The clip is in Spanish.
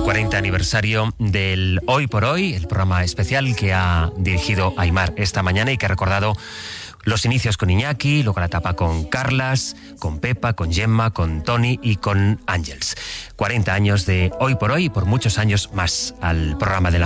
40 aniversario del Hoy por Hoy, el programa especial que ha dirigido Aimar esta mañana y que ha recordado los inicios con Iñaki, luego la etapa con Carlas, con Pepa, con Gemma, con Tony y con Ángels. 40 años de Hoy por Hoy y por muchos años más al programa de la